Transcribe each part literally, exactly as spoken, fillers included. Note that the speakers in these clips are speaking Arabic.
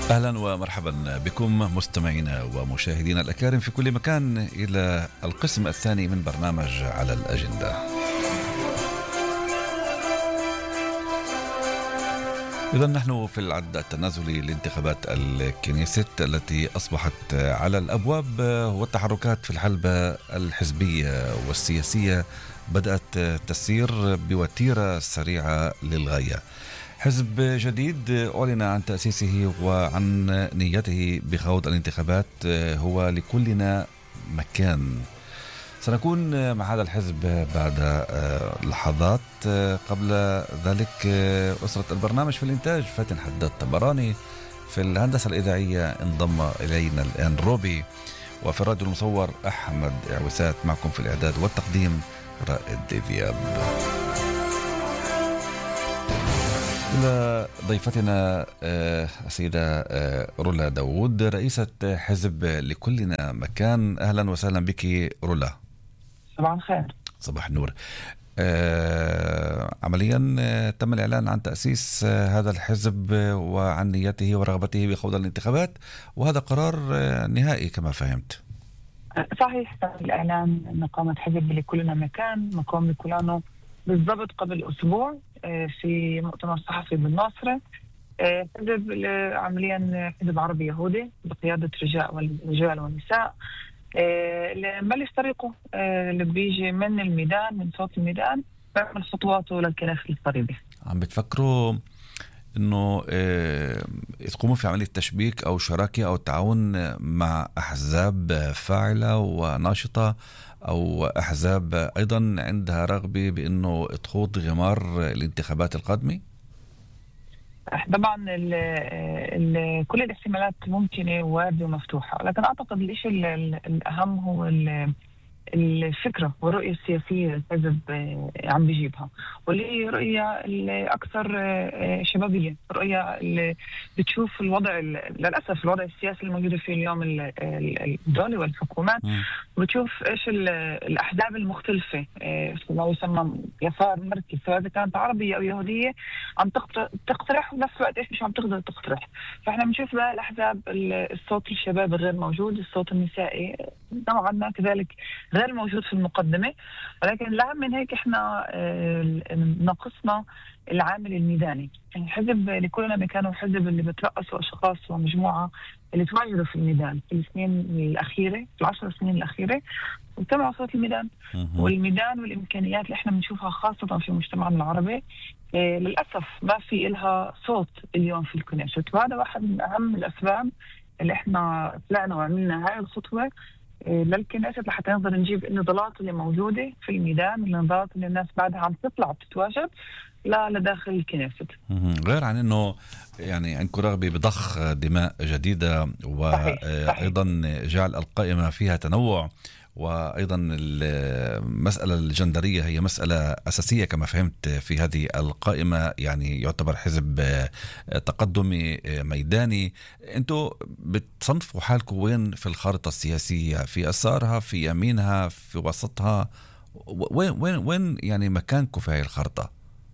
أهلا ومرحبا بكم مستمعينا ومشاهدينا الأكارم في كل مكان إلى القسم الثاني من برنامج على الأجندة. إذن نحن في العد التنازلي لانتخابات الكنيست التي أصبحت على الأبواب، والتحركات في الحلبة الحزبية والسياسية بدأت تسير بوتيرة سريعة للغاية. حزب جديد أعلن عن تأسيسه وعن نيته بخوض الانتخابات، هو لكلنا مكان. سنكون مع هذا الحزب بعد لحظات. قبل ذلك أسرة البرنامج في الإنتاج فاتن حداد طبراني، في الهندسة الإذاعية انضم إلينا الآن روبي، وفي الراديو المصور أحمد عوسات. معكم في الإعداد والتقديم رائد ديفياب. إلى ضيفتنا السيدة رولا داوود، رئيسة حزب لكلنا مكان. أهلا وسهلا بك رولا. صباح الخير. صباح النور. عمليا تم الإعلان عن تأسيس هذا الحزب وعن نيته ورغبته بخوض الانتخابات، وهذا قرار نهائي كما فهمت. صحيح، تم الإعلان أن قامة حزب لكلنا مكان مقام لكلانه بالضبط قبل أسبوع في مؤتمر صحفي بالناصرة. حزب عمليا حزب عربي يهودي بقيادة رجال ونساء اللي مبلش طريقه، اللي بيجي من الميدان، من صوت الميدان، بيعمل خطواته للكنيسة الصليبي. عم بتفكروا انه تقوموا في عملية تشبيك او شراكة او تعاون مع احزاب فاعلة وناشطة، او احزاب ايضا عندها رغبة بانه تخوض غمار الانتخابات القادمة؟ طبعا ال ال كل الاحتمالات ممكنة واردة ومفتوحة، لكن اعتقد الشيء الاهم هو الفكرة والرؤية السياسية الحزب عم بيجيبها، واللي هي رؤية الأكثر شبابية، رؤية اللي بتشوف الوضع للأسف الوضع السياسي الموجود فيه اليوم الدولة والحكومات، وبتشوف إيش الأحزاب المختلفة ما يسمى يسار مركز، سواء كانت عربية أو يهودية، عم تقترح ونفس الوقت إيش مش عم تقدر تقترح. فإحنا بنشوف بقى الأحزاب الصوت الشباب غير موجود، الصوت النسائي نوعا ما كذلك غير موجود في المقدمة، ولكن الأهم من هيك إحنا ناقصنا العامل الميداني. يعني حزب لكلنا مكانه حزب اللي بترأسوا أشخاص ومجموعة اللي تواجدوا في الميدان في السنين الأخيرة، في العشر سنين الأخيرة، وتبعوا صوت الميدان. والميدان والإمكانيات اللي إحنا بنشوفها خاصة في مجتمعنا العربي إيه للأسف ما في إلها صوت اليوم في الكنيسة، وهذا واحد من أهم الأسباب اللي إحنا طلعنا وعملنا هاي الخطوة للكنيسة لحتى نقدر نجيب النضالات اللي موجودة في الميدان، النضالات اللي الناس بعدها عم تطلع بتتواجد لا لداخل الكنيسة. غير عن انه يعني عندكم رغبة بضخ دماء جديدة، وايضا جعل القائمة فيها تنوع، وايضا المسألة الجندرية هي مسألة اساسية كما فهمت في هذه القائمة. يعني يعتبر حزب تقدمي ميداني. انتوا بتصنفوا حالكم وين في الخارطة السياسية؟ في يسارها، في يمينها، في وسطها؟ وين وين وين يعني مكانكم في هذه الخارطة؟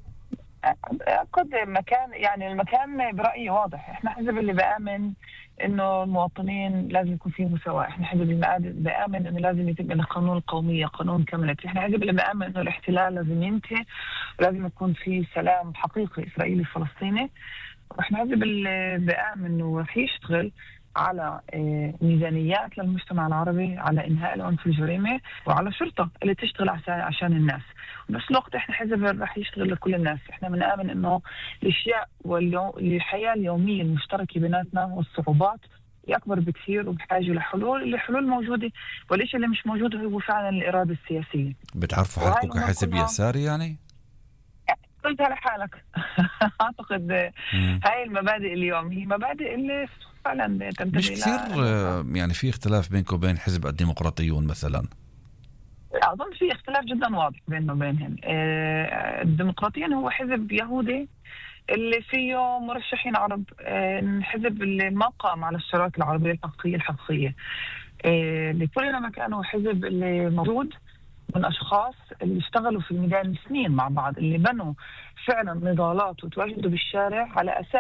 قد مكان، يعني المكان برأيي واضح. احنا حزب اللي بآمن انه المواطنين لازم يكون فيه مساواة، احنا حزب اللي بآمن انه لازم يتم القانون القومية، قانون كامل، احنا حزب اللي بآمن انه الاحتلال لازم ينتهي ولازم يكون فيه سلام حقيقي اسرائيلي فلسطيني، واحنا حزب اللي بآمن انه رح يشتغل على ميزانيات للمجتمع العربي، على إنهاء العنف الجريمة، وعلى شرطة اللي تشتغل عشان عشان الناس. بنفس الوقت إحنا حزب رح يشتغل لكل الناس. إحنا بنآمن إنه الأشياء والحياة اليومية المشتركة بيناتنا والصعوبات أكبر بكثير وبحاجة لحلول، الحلول موجودة، والإشي اللي مش موجود هو فعلا الإرادة السياسية. بتعرفوا حالكم كحزب يساري يعني؟ قلت على حالك. أعتقد هاي المبادئ اليوم هي مبادئ اللي فعلا تنتمي. مش كثير يعني في اختلاف بينكم وبين حزب الديمقراطيون مثلا؟ أظن في اختلاف جدا واضح بيننا وبينهم. الديمقراطيين هو حزب يهودي اللي فيه مرشحين عرب، حزب اللي ما قام على الشراكة العربية الحقيقية الحقيقية. لكلنا مكانه حزب اللي موجود من أشخاص اللي اشتغلوا في الميدان سنين مع بعض، اللي بنوا فعلا نضالات وتواجدوا بالشارع على أساس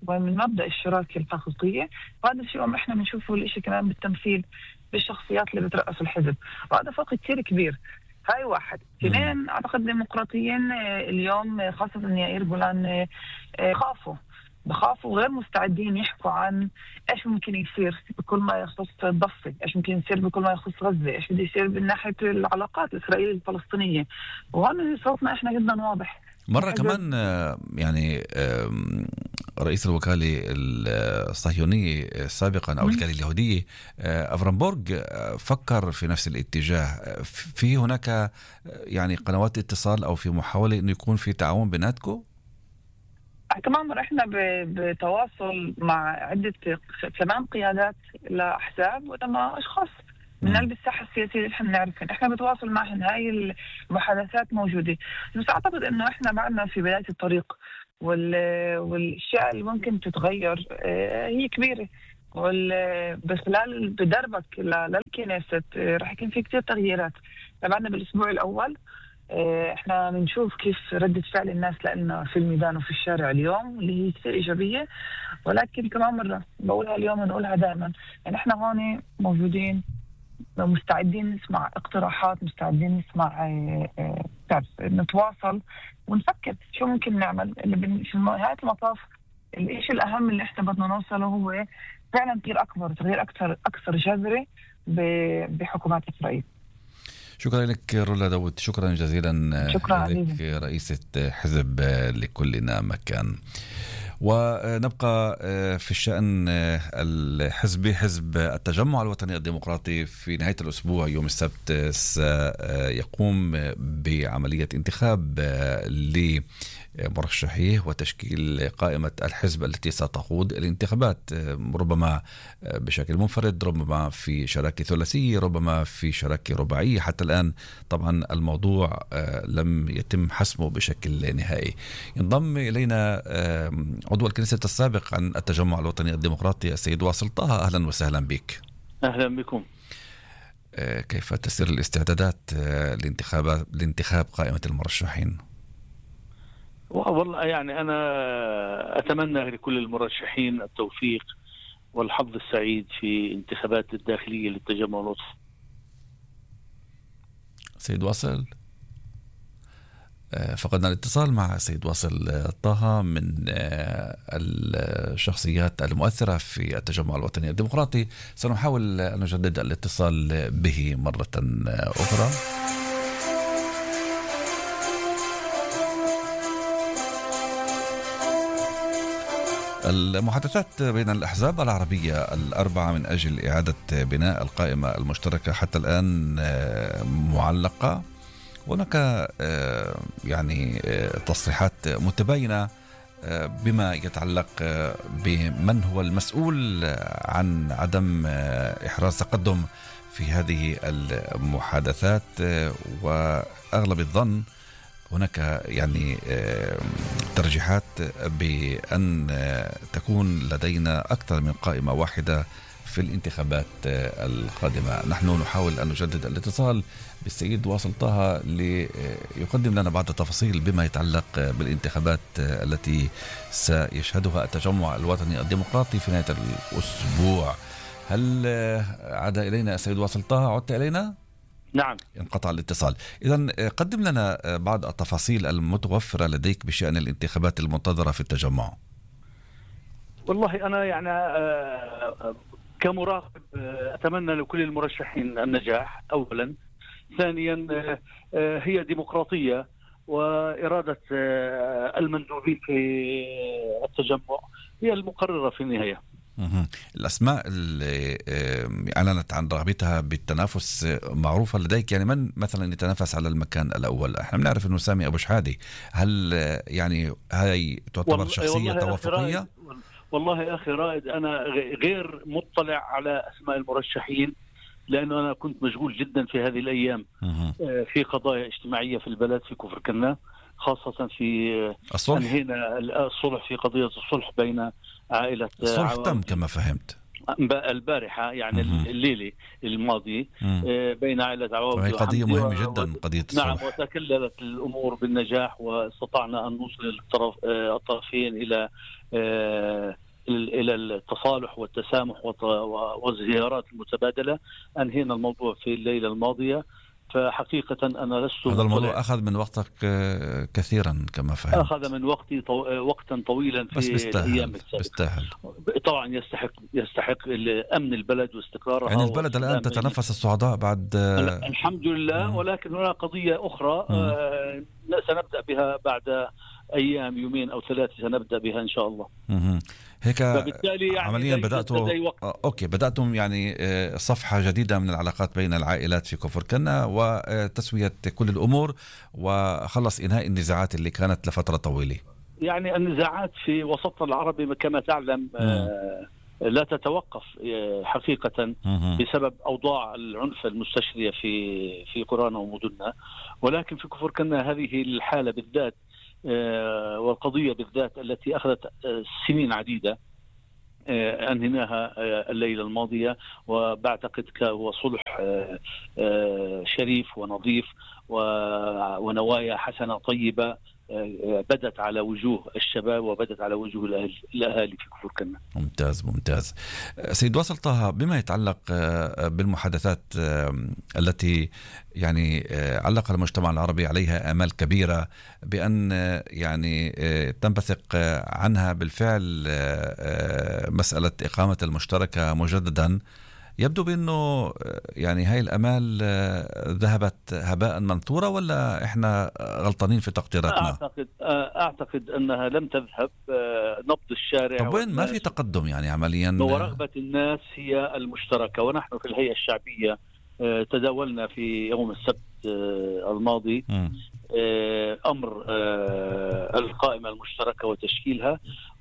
ومن مبدأ الشراكة الحقيقية. وهذا الشيء احنا بنشوفه الاشي كمان بالتمثيل بالشخصيات اللي بترأس الحزب، وهذا فرق كثير كبير. هاي واحد. اثنين، اعتقد الديمقراطيين اليوم خاصة يائير جولان خافوا بخافوا غير مستعدين يحكوا عن ايش ممكن يصير بكل ما يخص الضفة، ايش ممكن يصير بكل ما يخص غزة، ايش بده يصير من ناحية العلاقات الإسرائيلية الفلسطينية. وهون صوتنا احنا جدا واضح. مرة كمان يعني رئيس الوكالة الصهيونية سابقا أو الوكالة اليهودية أفرامبورغ فكر في نفس الاتجاه. في هناك يعني قنوات اتصال أو في محاولة أنه يكون في تعاون بيناتكم؟ كمان احنا بتواصل مع عدة كمان قيادات لأحزاب وتما أشخاص من قلب الساحة السياسية اللي احنا بنعرفهم، احنا بتواصل معهم. هاي المحادثات موجودة، بس اعتقد انه احنا بعدنا في بداية الطريق، وال... والاشياء اللي ممكن تتغير هي كبيرة. وبخلال بدربك للكنيست رح يكون في كتير تغييرات. بعدنا بالاسبوع الاول احنا بنشوف كيف ردة فعل الناس لنا في الميدان وفي الشارع اليوم اللي هي كثير ايجابية. ولكن كمان مرة بقولها اليوم ونقولها دائما، يعني احنا هون موجودين مستعدين نسمع اقتراحات، مستعدين نسمع تعرف نتواصل ونفكر شو ممكن نعمل. اللي في نهاية المطاف الشيء الأهم اللي احنا بدنا نوصله هو فعلا تغيير أكبر، تغيير أكثر أكثر جذري بحكومات إسرائيل. شكرا لك رولا داود، شكرا جزيلا. شكرا لك رئيسة حزب لكلنا مكان. ونبقى في الشأن الحزبي. حزب التجمع الوطني الديمقراطي في نهاية الأسبوع يوم السبت سيقوم بعملية انتخاب لمرشحيه وتشكيل قائمة الحزب التي ستخوض الانتخابات، ربما بشكل منفرد، ربما في شراكة ثلاثية، ربما في شراكة رباعية. حتى الآن طبعا الموضوع لم يتم حسمه بشكل نهائي. ينضم إلينا عضو الكنيسة السابق عن التجمع الوطني الديمقراطي السيد واصل طه. أهلا وسهلا بك. أهلا بكم. كيف تسير الاستعدادات لانتخاب لانتخاب قائمة المرشحين؟ والله يعني أنا أتمنى لكل المرشحين التوفيق والحظ السعيد في انتخابات الداخلية للتجمع الوطني. سيد واصل، فقدنا الاتصال مع سيد واصل طه من الشخصيات المؤثرة في التجمع الوطني الديمقراطي. سنحاول أن نجدد الاتصال به مرة أخرى. المحادثات بين الأحزاب العربية الأربعة من أجل إعادة بناء القائمة المشتركة حتى الآن معلقة. هناك يعني تصريحات متباينة بما يتعلق بمن هو المسؤول عن عدم إحراز تقدم في هذه المحادثات، وأغلب الظن هناك يعني ترجيحات بأن تكون لدينا أكثر من قائمة واحدة في الانتخابات القادمة. نحن نحاول أن نجدد الاتصال بالسيد واصل طه ليقدم لنا بعض التفاصيل بما يتعلق بالانتخابات التي سيشهدها التجمع الوطني الديمقراطي في نهاية الأسبوع. هل عاد إلينا السيد واصل طه؟ عدت إلينا؟ نعم، انقطع الاتصال. إذن قدم لنا بعض التفاصيل المتوفرة لديك بشأن الانتخابات المنتظرة في التجمع. والله أنا يعني كمراقب أتمنى لكل المرشحين النجاح أولا. ثانيا هي ديمقراطية وإرادة المندوبين في التجمع هي المقررة في النهاية. الأسماء اللي أعلنت عن رغبتها بالتنافس معروفة لديك؟ يعني من مثلا يتنافس على المكان الأول؟ احنا بنعرف أنه سامي أبو شحادي. هل يعني هاي تعتبر شخصية توافقية؟ والله يا أخي رائد أنا غير مطلع على أسماء المرشحين لأنه أنا كنت مشغول جدا في هذه الأيام في قضايا اجتماعية في البلد في كفر كنا، خاصة في الصلح. أنهينا الصلح في قضية الصلح بين عائلة الصلح تم كما فهمت. البارحة يعني الليلة الماضي بين عائلة عوض وهي قضية مهمة جدا قضية الصلح. نعم، وتكللت الأمور بالنجاح واستطعنا أن نوصل الطرف الطرفين إلى إلى التصالح والتسامح والزيارات المتبادلة. أنهينا الموضوع في الليلة الماضية. فحقيقة أنا لست هذا الموضوع أخذ من وقتك كثيرا كما فهمت. أخذ من وقتي طو... وقتا طويلا في بس بيستاهل. الأيام بيستاهل. طبعا يستحق يستحق أمن البلد واستقرارها. يعني البلد الآن تتنفس الصعداء بعد الحمد لله. م- ولكن هناك قضية أخرى آه سنبدأ بها بعد أيام يومين أو ثلاثة سنبدأ بها إن شاء الله. م- هيك يعني عمليا بدأتوا أوكي بدأتم يعني صفحة جديدة من العلاقات بين العائلات في كفر كنا وتسوية كل الأمور وخلص إنهاء النزاعات اللي كانت لفترة طويلة. يعني النزاعات في وسطنا العربي كما تعلم آه لا تتوقف حقيقة بسبب أوضاع العنف المستشرية في في قرانا ومدننا. ولكن في كفر كنا هذه الحالة بالذات والقضية بالذات التي أخذت سنين عديدة أنهيناها الليلة الماضية. وبعتقد هو صلح شريف ونظيف ونوايا حسنة طيبة بدت على وجوه الشباب وبدت على وجوه الأهالي في كفر كنا. ممتاز ممتاز. سيد واصل طه، بما يتعلق بالمحادثات التي يعني علق المجتمع العربي عليها آمال كبيرة بأن يعني تنبثق عنها بالفعل مسألة إقامة المشتركة مجددا، يبدو بأنه يعني هاي الأمال ذهبت هباء منثورا ولا إحنا غلطانين في تقديراتنا؟ أعتقد أعتقد أنها لم تذهب. نبض الشارع طب وين ما في تقدم يعني عمليا؟ ورغبة الناس هي المشتركة. ونحن في الهيئة الشعبية تداولنا في يوم السبت الماضي م. أمر القائمة المشتركة وتشكيلها،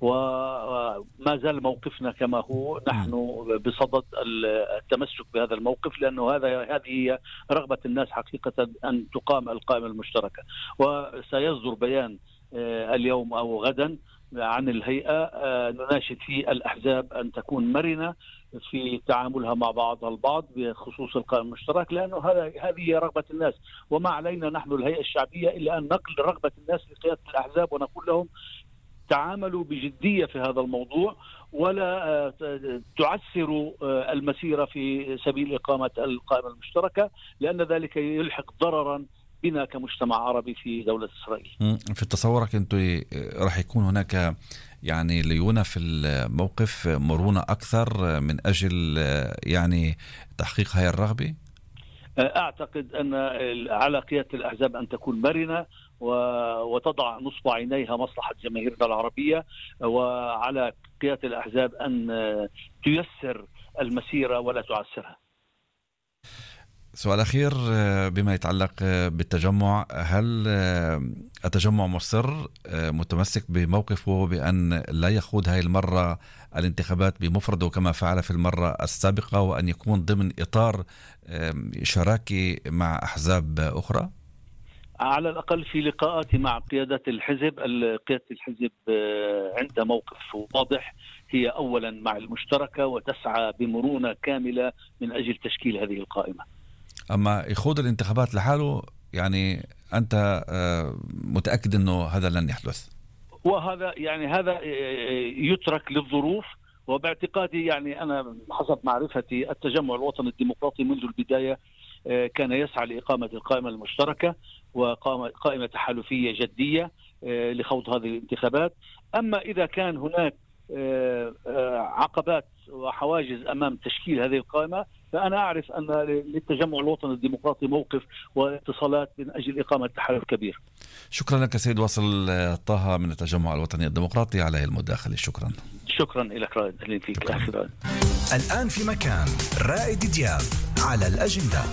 وما زال موقفنا كما هو. نحن بصدد التمسك بهذا الموقف لأنه هذا هذه هي رغبة الناس حقيقة أن تقام القائمة المشتركة. وسيصدر بيان اليوم أو غدا عن الهيئة نناشد فيه الأحزاب أن تكون مرنة في تعاملها مع بعضها البعض بخصوص القائمة المشترك، لأنه هذا هذه هي رغبة الناس. وما علينا نحن الهيئة الشعبية إلا أن نقل رغبة الناس لقيادة الأحزاب ونقول لهم تعاملوا بجدية في هذا الموضوع ولا تعسروا المسيرة في سبيل إقامة القائمة المشتركة، لأن ذلك يلحق ضررا بنا كمجتمع عربي في دولة إسرائيل. في تصورك أنتم راح يكون هناك يعني ليونة في الموقف، مرونة أكثر من أجل يعني تحقيق هاي الرغبة؟ أعتقد أن على قيادة الأحزاب أن تكون مرنة وتضع نصب عينيها مصلحة جماهيرنا العربية، وعلى قيادة الأحزاب أن تيسر المسيرة ولا تعسرها. سؤال أخير بما يتعلق بالتجمع، هل التجمع مصر متمسك بموقفه بأن لا يخوض هاي المرة الانتخابات بمفرده كما فعل في المرة السابقة، وأن يكون ضمن إطار شراكي مع أحزاب أخرى؟ على الأقل في لقاءاتي مع قيادة الحزب، قيادة الحزب عندها موقف واضح، هي أولا مع المشتركة وتسعى بمرونة كاملة من أجل تشكيل هذه القائمة. أما يخوض الانتخابات لحاله يعني أنت متأكد أنه هذا لن يحدث؟ وهذا يعني هذا يترك للظروف. وباعتقادي يعني أنا حسب معرفتي التجمع الوطني الديمقراطي منذ البداية كان يسعى لإقامة القائمة المشتركة وقائمة تحالفية جدية لخوض هذه الانتخابات. أما إذا كان هناك عقبات وحواجز أمام تشكيل هذه القائمة فأنا أعرف أن للتجمع الوطني الديمقراطي موقف واتصالات من أجل إقامة تحالف كبير. شكرا لك سيد واصل طه من التجمع الوطني الديمقراطي على المداخلة. شكرا. شكرا لك رائد. أهلا فيك. الآن في مكان رائد دياب على الأجندة.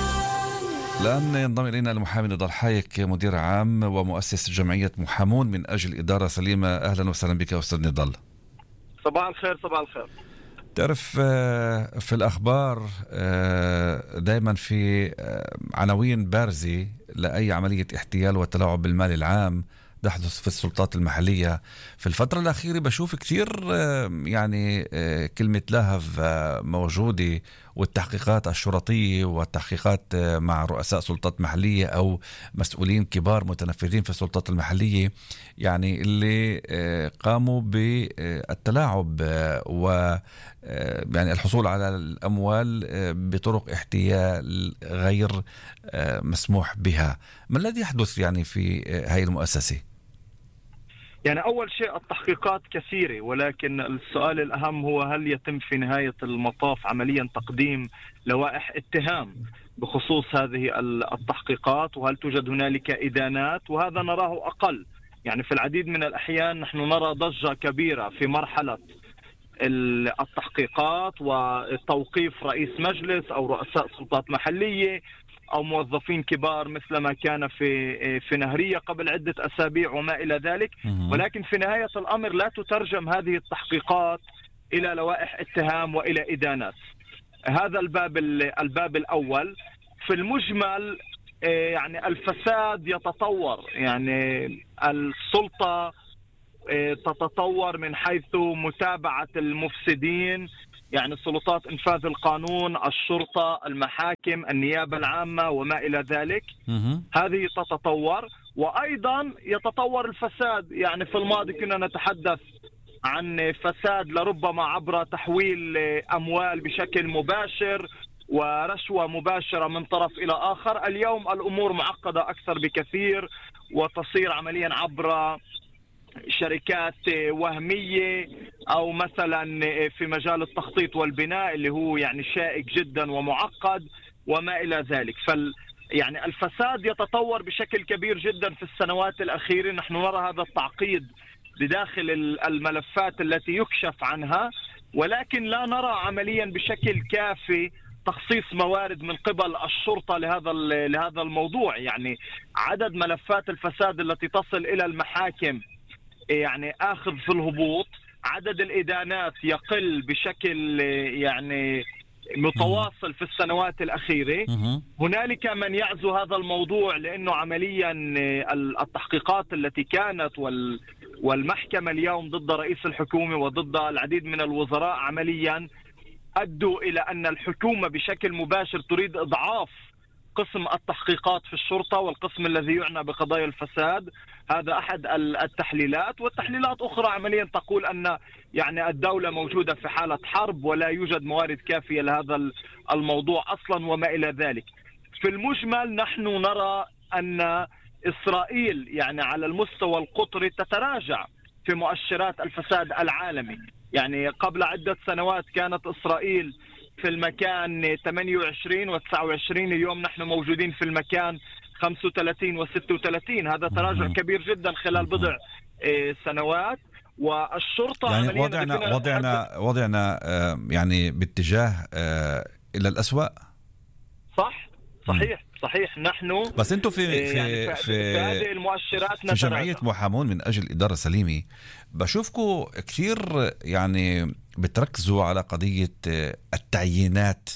الآن ينضم إلينا المحامي نضال حايك مدير عام ومؤسس جمعية محامون من أجل إدارة سليمة. أهلا وسهلا بك أستاذ نضال. صباح الخير. صباح الخير. تعرف في الأخبار دائما في عناوين بارزة لأي عملية احتيال وتلاعب بالمال العام بيحدث في السلطات المحلية في الفترة الأخيرة. بشوف كثير يعني كلمة لهف موجودة، والتحقيقات الشرطية والتحقيقات مع رؤساء سلطات محلية أو مسؤولين كبار متنفذين في السلطات المحلية، يعني اللي قاموا بالتلاعب و يعني الحصول على الأموال بطرق احتيال غير مسموح بها. ما الذي يحدث يعني في هذه المؤسسة؟ يعني أول شيء التحقيقات كثيرة، ولكن السؤال الأهم هو هل يتم في نهاية المطاف عمليا تقديم لوائح اتهام بخصوص هذه التحقيقات، وهل توجد هنالك إدانات؟ وهذا نراه أقل. يعني في العديد من الأحيان نحن نرى ضجة كبيرة في مرحلة التحقيقات وتوقيف رئيس مجلس أو رؤساء سلطات محلية أو موظفين كبار مثل ما كان في في نهرية قبل عدة أسابيع وما إلى ذلك، ولكن في نهاية الأمر لا تترجم هذه التحقيقات إلى لوائح اتهام وإلى إدانات. هذا الباب الباب الأول. في المجمل يعني الفساد يتطور، يعني السلطة تتطور من حيث متابعة المفسدين، يعني سلطات إنفاذ القانون، الشرطة، المحاكم، النيابة العامة وما إلى ذلك. هذه تتطور، وأيضا يتطور الفساد. يعني في الماضي كنا نتحدث عن فساد لربما عبر تحويل أموال بشكل مباشر ورشوة مباشرة من طرف إلى آخر. اليوم الأمور معقدة أكثر بكثير، وتصير عمليا عبر شركات وهمية، أو مثلا في مجال التخطيط والبناء اللي هو يعني شائك جدا ومعقد وما إلى ذلك. فال يعني الفساد يتطور بشكل كبير جدا في السنوات الأخيرة. نحن نرى هذا التعقيد بداخل الملفات التي يكشف عنها، ولكن لا نرى عمليا بشكل كافي تخصيص موارد من قبل الشرطة لهذا لهذا الموضوع. يعني عدد ملفات الفساد التي تصل إلى المحاكم يعني آخذ في الهبوط، عدد الإدانات يقل بشكل يعني متواصل في السنوات الأخيرة. هنالك من يعزو هذا الموضوع لأنه عمليا التحقيقات التي كانت والمحكمة اليوم ضد رئيس الحكومة وضد العديد من الوزراء عمليا أدوا إلى أن الحكومة بشكل مباشر تريد إضعاف قسم التحقيقات في الشرطة والقسم الذي يعنى بقضايا الفساد. هذا أحد التحليلات، والتحليلات أخرى عمليا تقول أن يعني الدولة موجودة في حالة حرب ولا يوجد موارد كافية لهذا الموضوع أصلا وما إلى ذلك. في المجمل نحن نرى أن إسرائيل يعني على المستوى القطري تتراجع في مؤشرات الفساد العالمي. يعني قبل عدة سنوات كانت إسرائيل في المكان ثمانية وعشرين وتسعة وعشرين، اليوم نحن موجودين في المكان خمسة وثلاثين وستة وثلاثين. هذا تراجع كبير جدا خلال بضع سنوات. والشرطة يعني وضعنا وضعنا وضعنا يعني باتجاه إلى الأسوأ. صح صحيح صحيح. نحن بس انتم في في يعني في, في هذه المؤشرات في جمعية محامون من أجل إدارة سليمة بشوفكم كثير يعني بتركزوا على قضية التعيينات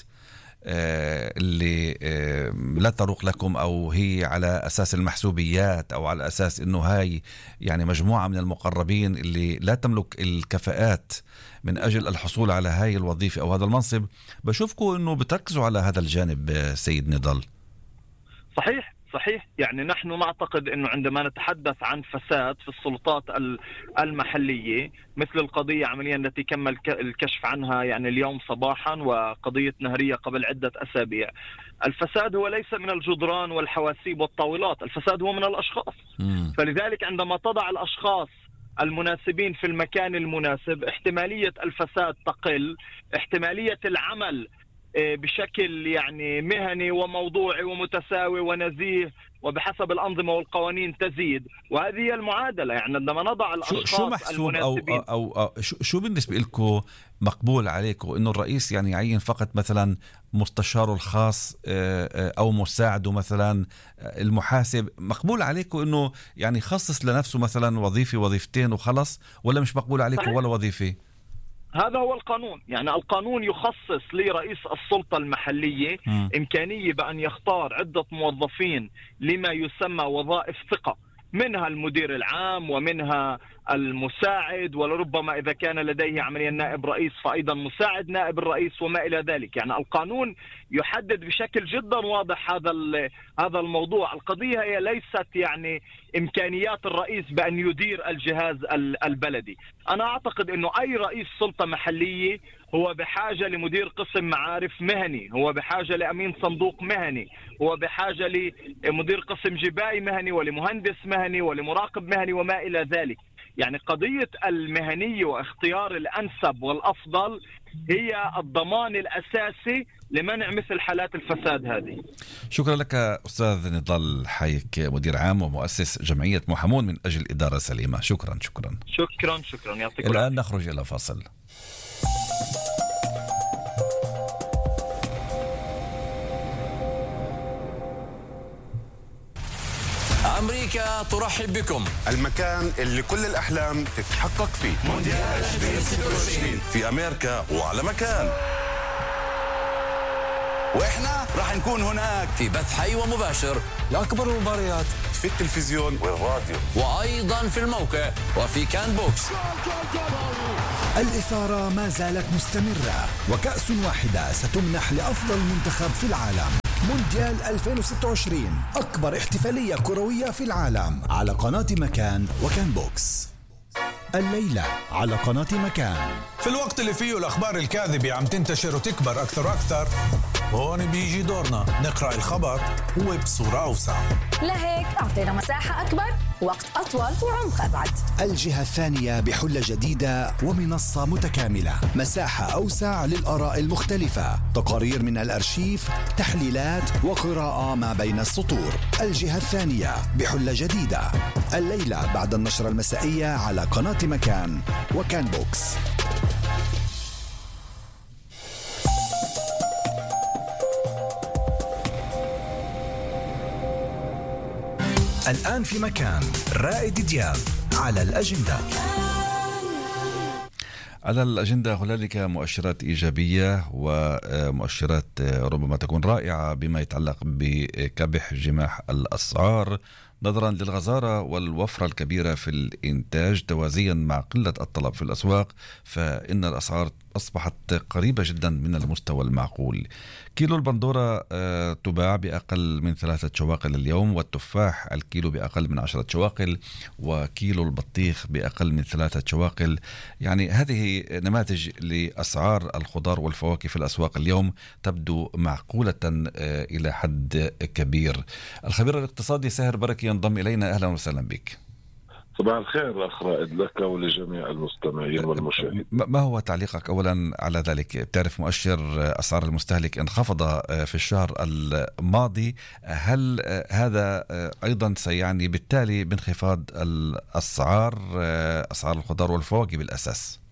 اللي لا تروق لكم، أو هي على أساس المحسوبيات، أو على أساس أنه هاي يعني مجموعة من المقربين اللي لا تملك الكفاءات من أجل الحصول على هاي الوظيفة أو هذا المنصب. بشوفكم أنه بتركزوا على هذا الجانب سيد نضال. صحيح صحيح. يعني نحن نعتقد أنه عندما نتحدث عن فساد في السلطات المحلية مثل القضية عمليا التي تم الكشف عنها يعني اليوم صباحا، وقضية نهرية قبل عدة أسابيع، الفساد هو ليس من الجدران والحواسيب والطاولات، الفساد هو من الأشخاص. م. فلذلك عندما تضع الأشخاص المناسبين في المكان المناسب احتمالية الفساد تقل، احتمالية العمل بشكل يعني مهني وموضوعي ومتساوي ونزيه وبحسب الأنظمة والقوانين تزيد. وهذه هي المعادلة. يعني عندما نضع الأشخاص شو محسوب أو, أو, أو شو, شو بالنسبة لكم مقبول عليكم إنه الرئيس يعني يعين فقط مثلا مستشاره الخاص أو مساعده مثلا المحاسب؟ مقبول عليكم إنه يعني يخصص لنفسه مثلا وظيفة وظيفتين وخلص، ولا مش مقبول عليكم ولا وظيفة؟ هذا هو القانون. يعني القانون يخصص لرئيس السلطة المحلية م. إمكانية بأن يختار عدة موظفين لما يسمى وظائف ثقة. منها المدير العام ومنها المساعد، ولربما إذا كان لديه عمليا نائب رئيس فأيضا مساعد نائب الرئيس وما إلى ذلك. يعني القانون يحدد بشكل جدا واضح هذا هذا الموضوع. القضية هي ليست يعني إمكانيات الرئيس بأن يدير الجهاز البلدي. أنا أعتقد أنه أي رئيس سلطة محلية هو بحاجة لمدير قسم معارف مهني، هو بحاجة لأمين صندوق مهني، هو بحاجة لمدير قسم جبائي مهني ولمهندس مهني ولمراقب مهني وما إلى ذلك. يعني قضية المهنية واختيار الأنسب والأفضل هي الضمان الأساسي لمنع مثل حالات الفساد هذه. شكرا لك أستاذ نضال حايك، مدير عام ومؤسس جمعية محامون من أجل إدارة سليمة. شكرا شكرا شكرا شكرا يعطيك الآن العافية. نخرج إلى فاصل. أمريكا ترحب بكم، المكان اللي كل الأحلام تتحقق فيه. مونديال ألفين وستة وعشرين في أمريكا وعلى مكان، وإحنا راح نكون هناك في بث حي ومباشر لأكبر المباريات في التلفزيون والراديو، وأيضا في الموقع وفي كان بوكس. الإثارة ما زالت مستمرة، وكأس واحدة ستمنح لأفضل منتخب في العالم. مونديال ألفين وستة وعشرين، أكبر احتفالية كروية في العالم، على قناة مكان وكان بوكس. الليلة على قناة مكان. في الوقت اللي فيه الأخبار الكاذبة عم تنتشر وتكبر أكثر وأكثر، هون بيجي دورنا نقرأ الخبر وبصورة أوسع. لهيك أعطينا مساحة أكبر، وقت أطول، وعمق أبعد. الجهة الثانية بحلة جديدة ومنصة متكاملة، مساحة أوسع للآراء المختلفة، تقارير من الأرشيف، تحليلات وقراءة ما بين السطور. الجهة الثانية بحلة جديدة، الليلة بعد النشرة المسائية على قناة مكان وكان بوكس. الآن في مكان، رائد دياب على الأجندة. على الأجندة هنالك مؤشرات إيجابية ومؤشرات ربما تكون رائعة بما يتعلق بكبح جماح الأسعار نظرا للغزارة والوفرة الكبيرة في الإنتاج توازيا مع قلة الطلب في الأسواق، فإن الأسعار أصبحت قريبة جدا من المستوى المعقول. كيلو البندورة تباع بأقل من ثلاثة شواقل اليوم، والتفاح الكيلو بأقل من عشرة شواقل، وكيلو البطيخ بأقل من ثلاثة شواقل. يعني هذه نماذج لأسعار الخضار والفواكه في الأسواق اليوم تبدو معقولة إلى حد كبير. الخبير الاقتصادي ساهر بركي ينضم إلينا. أهلا وسهلا بك. صباح الخير أخ رائد لك ولجميع المستمعين والمشاهدين. ما هو تعليقك أولا على ذلك؟ بتعرف مؤشر أسعار المستهلك انخفض في الشهر الماضي، هل هذا أيضا سيعني بالتالي بانخفاض الأسعار، أسعار الخضار والفواكه بالأساس؟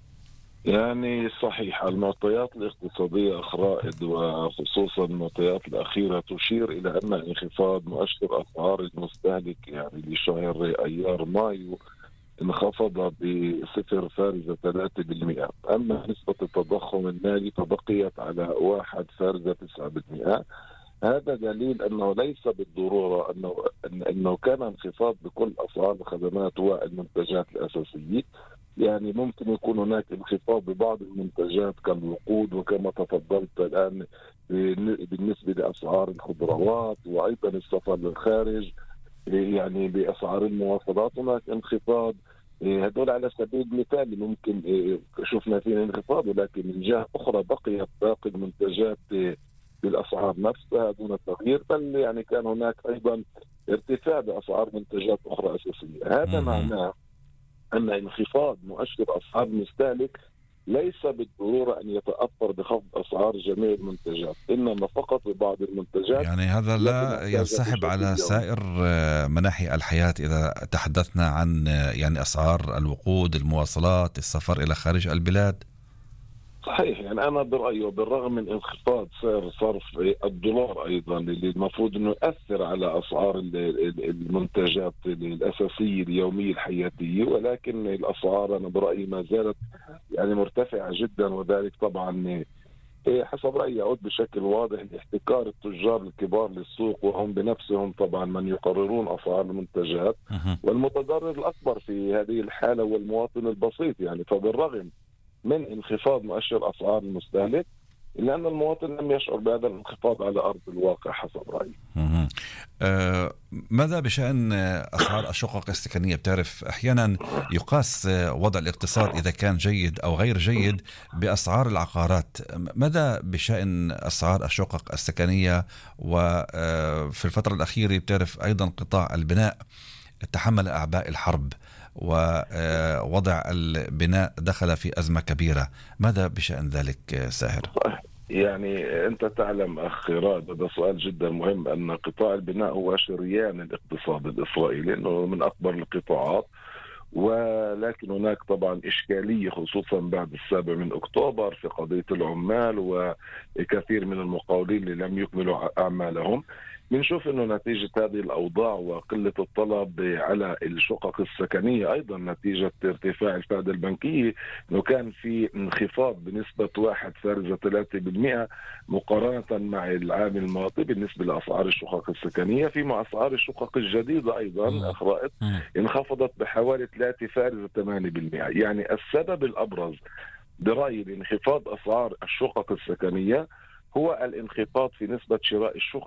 يعني صحيح، المعطيات الاقتصادية أخ رائد وخصوصا المعطيات الأخيرة تشير إلى أن انخفاض مؤشر أسعار المستهلك يعني لشهر أيار مايو انخفض بصفر فارزة ثلاثة بالمئة، أما نسبة التضخم المالي فبقيت على واحد فارزة تسعة بالمئة. هذا دليل أنه ليس بالضرورة أنه, أنه كان انخفاض بكل أسعار الخدمات والمنتجات الأساسية. يعني ممكن يكون هناك انخفاض ببعض المنتجات كالوقود، وكما تفضلت الآن بالنسبة لأسعار الخضروات وأيضا السفر للخارج. يعني بأسعار المواصلات هناك انخفاض. هدول على سبيل المثال ممكن شفنا فيه انخفاض، ولكن من جهة أخرى بقيت باقي المنتجات بالأسعار نفسها دون تغيير، بل يعني كان هناك أيضا ارتفاع بأسعار منتجات أخرى أساسية. هذا معناه أن انخفاض مؤشر أسعار المستهلك ليس بالضرورة أن يتأثر بخفض أسعار جميع المنتجات، إنما فقط ببعض المنتجات. يعني هذا لا ينسحب على سائر مناحي الحياة إذا تحدثنا عن يعني أسعار الوقود، المواصلات، السفر إلى خارج البلاد. صحيح، يعني أنا برأيي بالرغم من انخفاض سعر صرف الدولار أيضا اللي المفروض أنه يؤثر على أسعار المنتجات الأساسية اليومية الحياتية، ولكن الأسعار أنا برأيي ما زالت يعني مرتفعة جدا، وذلك طبعا حسب رأيي يعود بشكل واضح لاحتكار التجار الكبار للسوق، وهم بنفسهم طبعا من يقررون أسعار المنتجات، والمتضرر الأكبر في هذه الحالة هو المواطن البسيط. يعني فبالرغم من انخفاض مؤشر أسعار المستهلك إلا أن المواطن لم يشعر بهذا الانخفاض على أرض الواقع حسب رأيي. أه ماذا بشأن أسعار الشقق السكنية؟ بتعرف أحيانا يقاس وضع الاقتصاد إذا كان جيد أو غير جيد بأسعار العقارات. ماذا بشأن أسعار الشقق السكنية؟ وفي الفترة الأخيرة بتعرف أيضا قطاع البناء تحمل أعباء الحرب، ووضع البناء دخل في أزمة كبيرة. ماذا بشأن ذلك ساهر؟ يعني أنت تعلم أخي رائد، هذا سؤال جدا مهم، أن قطاع البناء هو شريان الاقتصاد الإسرائيلي لأنه من أكبر القطاعات، ولكن هناك طبعا إشكالية خصوصا بعد السابع من أكتوبر في قضية العمال وكثير من المقاولين اللي لم يكملوا أعمالهم. بنشوف أنه نتيجة هذه الأوضاع وقلة الطلب على الشقق السكنية، أيضا نتيجة ارتفاع الفائدة البنكية، أنه كان في انخفاض بنسبة واحد فاصلة ثلاثة بالمئة مقارنة مع العام الماضي بالنسبة لأسعار الشقق السكنية، فيما أسعار الشقق الجديدة أيضا أخرائط انخفضت بحوالي ثلاثة فاصلة ثمانية بالمئة. يعني السبب الأبرز برأيي لانخفاض أسعار الشقق السكنية هو الانخفاض في نسبة شراء الشقق